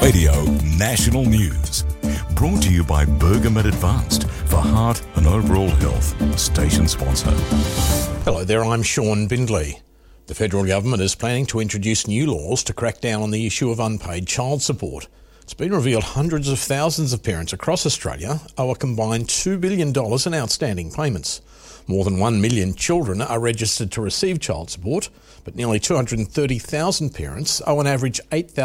Radio National News. Brought to you by Bergamet Advanced for heart and overall health. Station sponsor. Hello there, I'm Sean Bindley. The federal government is planning to introduce new laws to crack down on the issue of unpaid child support. It's been revealed hundreds of thousands of parents across Australia owe a combined $2 billion in outstanding payments. More than 1 million children are registered to receive child support, but nearly 230,000 parents owe an average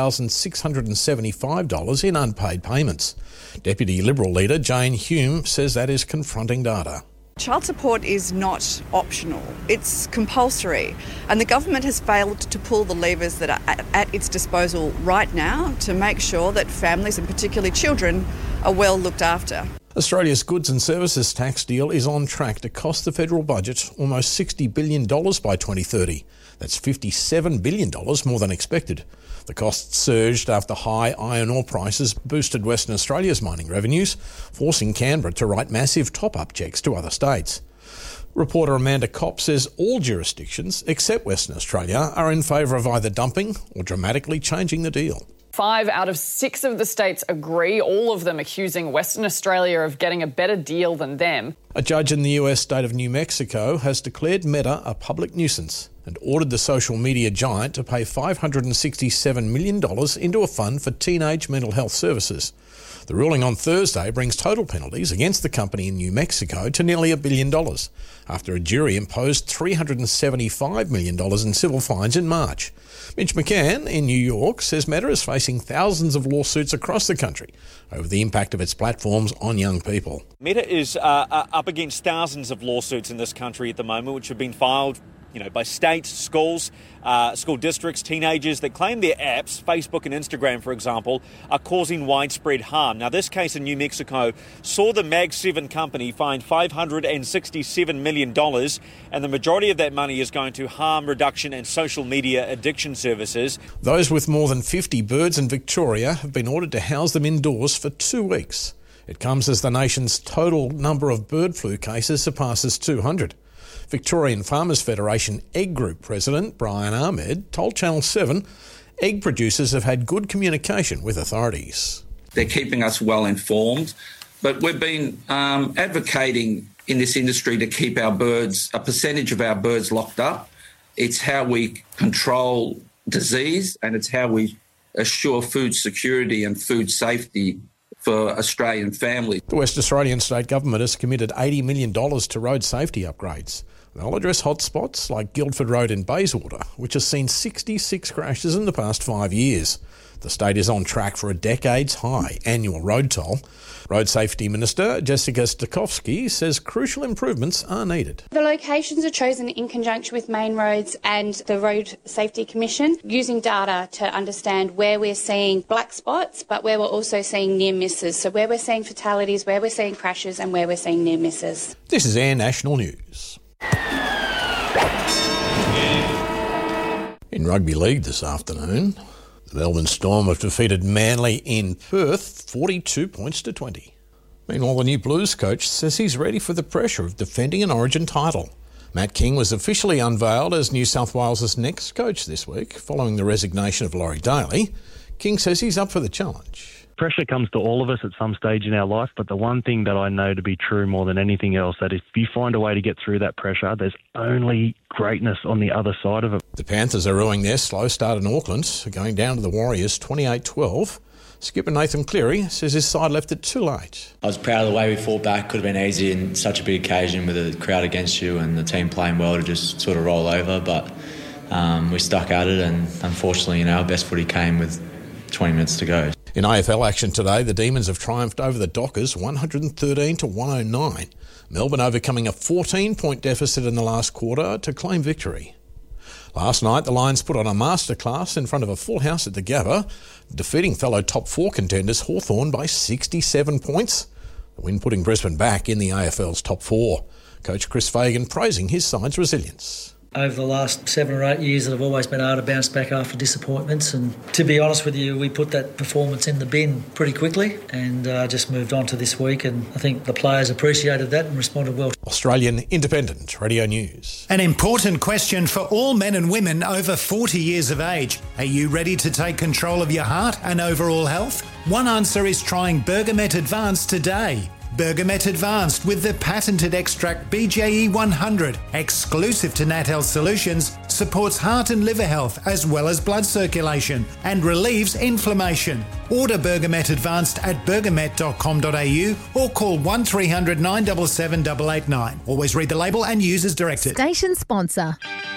$8,675 in unpaid payments. Deputy Liberal leader Jane Hume says that is confronting data. Child support is not optional, it's compulsory, and the government has failed to pull the levers that are at its disposal right now to make sure that families, and particularly children, are well looked after. Australia's goods and services tax deal is on track to cost the federal budget almost $60 billion by 2030. That's $57 billion more than expected. The costs surged after high iron ore prices boosted Western Australia's mining revenues, forcing Canberra to write massive top-up checks to other states. Reporter Amanda Kopp says all jurisdictions, except Western Australia, are in favour of either dumping or dramatically changing the deal. 5 out of 6 of the states agree, all of them accusing Western Australia of getting a better deal than them. A judge in the US state of New Mexico has declared Meta a public nuisance and ordered the social media giant to pay $567 million into a fund for teenage mental health services. The ruling on Thursday brings total penalties against the company in New Mexico to nearly $1 billion, after a jury imposed $375 million in civil fines in March. Mitch McCann in New York says Meta is facing thousands of lawsuits across the country over the impact of its platforms on young people. Meta is up against thousands of lawsuits in this country at the moment, which have been filed by states, schools, school districts, teenagers that claim their apps, Facebook and Instagram, for example, are causing widespread harm. Now, this case in New Mexico saw the Mag7 company fined $567 million, and the majority of that money is going to harm reduction and social media addiction services. Those with more than 50 birds in Victoria have been ordered to house them indoors for 2 weeks. It comes as the nation's total number of bird flu cases surpasses 200. Victorian Farmers Federation Egg Group President Brian Ahmed told Channel 7 egg producers have had good communication with authorities. They're keeping us well informed, but we've been advocating in this industry to keep our birds, a percentage of our birds locked up. It's how we control disease and it's how we assure food security and food safety for Australian families. The West Australian state government has committed $80 million to road safety upgrades. They'll address hotspots like Guildford Road in Bayswater, which has seen 66 crashes in the past 5 years. The state is on track for a decades-high annual road toll. Road Safety Minister Jessica Stakowski says crucial improvements are needed. The locations are chosen in conjunction with Main Roads and the Road Safety Commission, using data to understand where we're seeing black spots, but where we're also seeing near misses. So where we're seeing fatalities, where we're seeing crashes and where we're seeing near misses. This is Air National News. In rugby league this afternoon, the Melbourne Storm have defeated Manly in Perth 42 points to 20. Meanwhile, the new Blues coach says he's ready for the pressure of defending an Origin title. Matt King was officially unveiled as New South Wales' next coach this week, following the resignation of Laurie Daly. King says he's up for the challenge. Pressure comes to all of us at some stage in our life, but the one thing that I know to be true more than anything else, that if you find a way to get through that pressure, there's only greatness on the other side of it. The Panthers are ruining their slow start in Auckland, going down to the Warriors 28-12. Skipper Nathan Cleary says his side left it too late. I was proud of the way we fought back. Could have been easy in such a big occasion with the crowd against you and the team playing well to just sort of roll over, but we stuck at it, and unfortunately, our best footy came with 20 minutes to go. In AFL action today, the Demons have triumphed over the Dockers 113-109. Melbourne overcoming a 14-point deficit in the last quarter to claim victory. Last night, the Lions put on a masterclass in front of a full house at the Gabba, defeating fellow top 4 contenders Hawthorn by 67 points. The win putting Brisbane back in the AFL's top 4. Coach Chris Fagan praising his side's resilience. over the last 7 or 8 years that I've always been able to bounce back after disappointments. And to be honest with you, we put that performance in the bin pretty quickly and just moved on to this week. And I think the players appreciated that and responded well. Australian Independent Radio News. An important question for all men and women over 40 years of age. Are you ready to take control of your heart and overall health? One answer is trying Bergamet Advanced today. Bergamet Advanced with the patented extract BJE 100, exclusive to Nat Health Solutions, supports heart and liver health as well as blood circulation and relieves inflammation. Order Bergamet Advanced at bergamet.com.au or call 1300 977 889. Always read the label and use as directed. Station sponsor.